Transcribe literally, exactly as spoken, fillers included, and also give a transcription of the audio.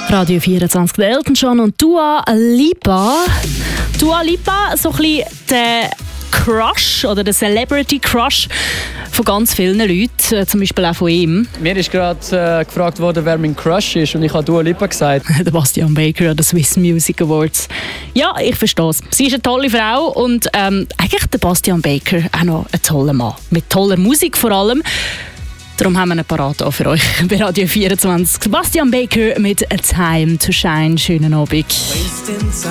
Radio vierundzwanzig, der Elton John und Dua Lipa. Dua Lipa, so ein bisschen der Crush oder der Celebrity Crush von ganz vielen Leuten, zum Beispiel auch von ihm. Mir ist gerade äh, gefragt worden, wer mein Crush ist, und ich habe Dua Lipa gesagt. Der Bastian Baker an den Swiss Music Awards. Ja, ich verstehe es. Sie ist eine tolle Frau und ähm, eigentlich der Bastian Baker auch noch ein toller Mann. Mit toller Musik vor allem. Darum haben wir einen parat für euch bei Radio vierundzwanzig. Bastian Baker mit A Time to Shine. Schönen Abend.